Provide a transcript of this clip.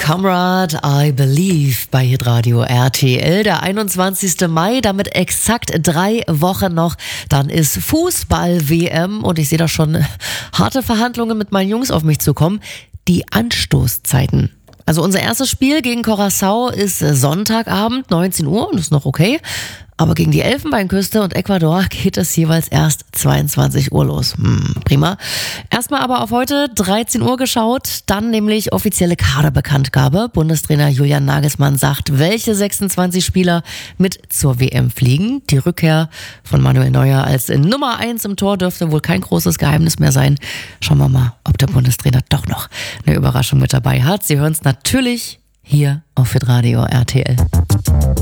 Comrade, I Believe bei Hitradio RTL. Der 21. Mai, damit exakt 3 Wochen noch. Dann ist Fußball-WM und ich sehe da schon harte Verhandlungen mit meinen Jungs auf mich zukommen. Die Anstoßzeiten. Also unser erstes Spiel gegen Curaçao ist Sonntagabend, 19 Uhr und ist noch okay. Aber gegen die Elfenbeinküste und Ecuador geht es jeweils erst 22 Uhr los. Prima. Erstmal aber auf heute 13 Uhr geschaut, dann nämlich offizielle Kaderbekanntgabe. Bundestrainer Julian Nagelsmann sagt, welche 26 Spieler mit zur WM fliegen. Die Rückkehr von Manuel Neuer als Nummer 1 im Tor dürfte wohl kein großes Geheimnis mehr sein. Schauen wir mal, ob der Bundestrainer doch noch eine Überraschung mit dabei hat. Sie hören es natürlich hier auf Hitradio RTL.